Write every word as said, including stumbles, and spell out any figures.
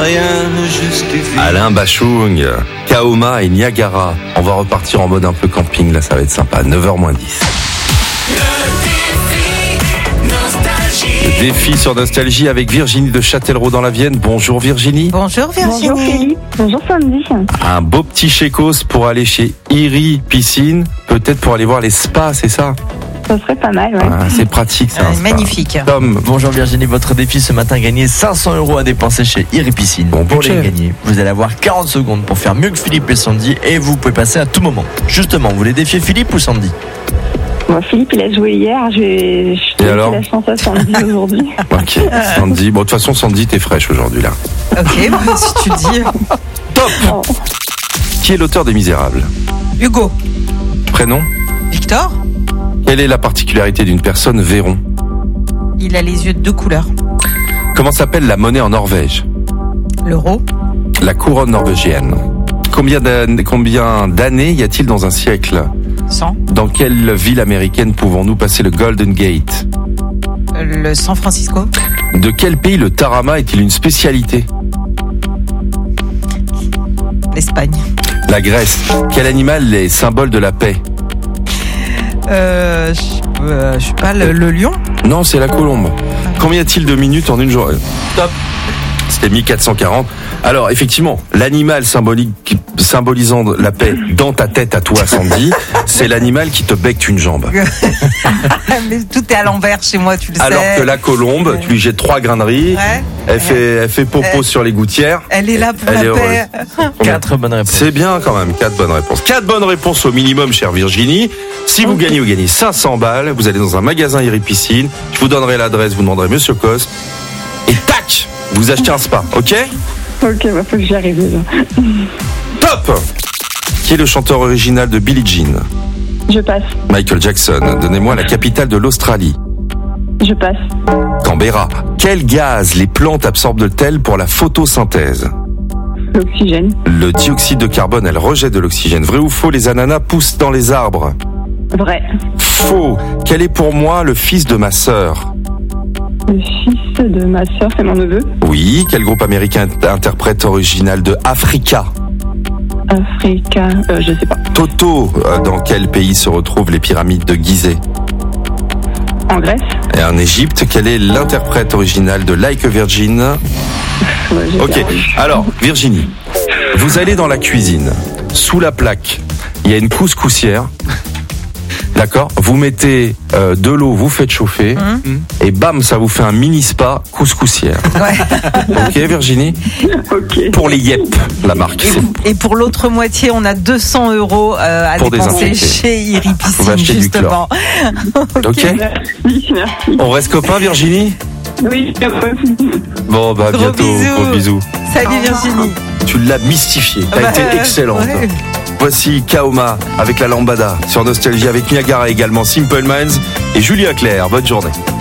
Rien ne justifie. Alain Bachung, Kaoma et Niagara. On va repartir en mode un peu camping, là ça va être sympa. neuf heures moins dix. Le défi sur Nostalgie avec Virginie de Châtellerault dans la Vienne. Bonjour Virginie. Bonjour Virginie. Bonjour Philippe. Bonjour Sandy. Un beau petit chécos pour aller chez Iri Piscine. Peut-être pour aller voir les spas, c'est ça? Ça serait pas mal, ouais. Ah, c'est pratique ça. Ah, magnifique. Tom. Bonjour Virginie, votre défi ce matin, gagner cinq cents euros à dépenser chez Iri Piscine. Bon pour budget. les gagner, vous allez avoir quarante secondes pour faire mieux que Philippe et Sandy et vous pouvez passer à tout moment. Justement, vous voulez défier Philippe ou Sandy? Bon, Philippe, il a joué hier. Je vais je Et vais alors la chance à Sandy aujourd'hui. Ok, Sandy. Bon, de toute façon, Sandy, t'es fraîche aujourd'hui là. Ok, bah, si tu le dis. Top. Oh. Qui est l'auteur des Misérables? Hugo. Prénom? Victor. Quelle est la particularité d'une personne Véron? Il a les yeux de deux couleurs. Comment s'appelle la monnaie en Norvège? L'euro. La couronne norvégienne. Combien d'années, combien d'années y a-t-il dans un siècle? cent. Dans quelle ville américaine pouvons-nous passer le Golden Gate? Le San Francisco. De quel pays le tarama est-il une spécialité? L'Espagne. La Grèce. Quel animal est symbole de la paix? Euh, je, euh, je sais pas, le, le lion. Non, c'est la colombe. Combien y a-t-il de minutes en une journée? Top. C'était mille quatre cent quarante. Alors, effectivement, l'animal symbolique, symbolisant la paix dans ta tête à toi, Sandy, c'est l'animal qui te becque une jambe. Mais tout est à l'envers chez moi, tu le Alors sais. que la colombe, tu lui jettes trois grains de riz, Ouais. elle fait, elle fait popo Elle- sur les gouttières. Elle est là pour Elle la est paix. Quatre bonnes réponses. C'est bien quand même, quatre bonnes réponses. Quatre bonnes réponses au minimum, chère Virginie. Si vous gagnez, vous gagnez cinq cents balles. Vous allez dans un magasin Iri Piscine. Je vous donnerai l'adresse, vous demanderez Monsieur Cos. Et tac, vous achetez un spa, ok? Ok, bah faut que j'y arrive déjà. Top. Qui est le chanteur original de Billie Jean? Je passe. Michael Jackson. Donnez-moi la capitale de l'Australie. Je passe. Canberra. Quel gaz les plantes absorbent-elles pour la photosynthèse? L'oxygène. Le dioxyde de carbone, elle rejette de l'oxygène. Vrai ou faux, les ananas poussent dans les arbres? Vrai. Faux. Quel est pour moi le fils de ma sœur? Le fils de ma sœur, c'est mon neveu. Oui. Quel groupe américain interprète original de Africa? Africa. Euh, je sais pas. Toto. Euh, Dans quel pays se retrouvent les pyramides de Gizeh? En Grèce. Et en Égypte, quel est l'interprète original de Like a Virgin? Ouais, j'ai Ok. perdu. Alors, Virginie, vous allez dans la cuisine. Sous la plaque, il y a une couscoussière. D'accord? Vous mettez euh, de l'eau, vous faites chauffer. Et bam, ça vous fait un mini spa couscoussière. Ouais. Ok, Virginie? Ok. Pour les Yep, la marque. c'est- Et pour l'autre moitié, on a deux cents euros euh, à Pour dépenser désinfecter. chez Iri On va Piscine, acheter du justement. Ok? Merci, merci. On reste copains, Virginie? Oui, Bon, bah, Gros bientôt. bisous. Gros bisous. Salut Virginie. Tu l'as mystifié. T'as Bah, été euh, excellente. ouais. Voici Kaoma avec la lambada sur Nostalgie avec Niagara également, Simple Minds et Julia Claire. Bonne journée.